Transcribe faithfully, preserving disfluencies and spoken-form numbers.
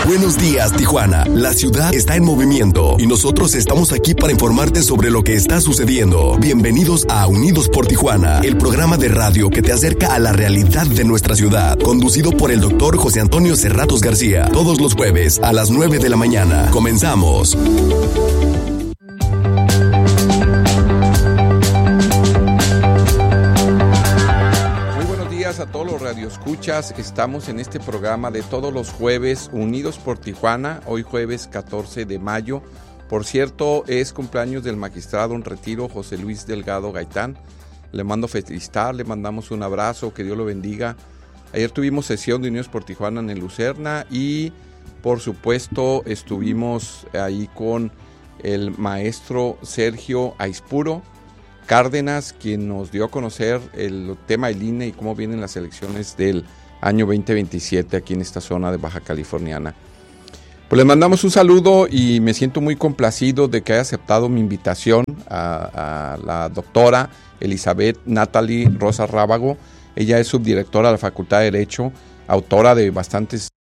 Buenos días, Tijuana. La ciudad está en movimiento y nosotros estamos aquí para informarte sobre lo que está sucediendo. Bienvenidos a Unidos por Tijuana, el programa de radio que te acerca a la realidad de nuestra ciudad, conducido por el doctor José Antonio Serratos García, todos los jueves a las nueve de la mañana. Comenzamos. A todos los radioescuchas, estamos en este programa de todos los jueves, Unidos por Tijuana, hoy jueves catorce de mayo. Por cierto, es cumpleaños del magistrado en retiro José Luis Delgado Gaitán. Le mando felicitar, le mandamos un abrazo, que Dios lo bendiga. Ayer tuvimos sesión de Unidos por Tijuana en el Lucerna y por supuesto estuvimos ahí con el maestro Sergio Aispuro Cárdenas, quien nos dio a conocer el tema del I N E y cómo vienen las elecciones del año veinte veintisiete aquí en esta zona de Baja Californiana. Pues les mandamos un saludo y me siento muy complacido de que haya aceptado mi invitación a, a la doctora Elizabeth Natalie Rosa Rábago. Ella es subdirectora de la Facultad de Derecho, autora de bastantes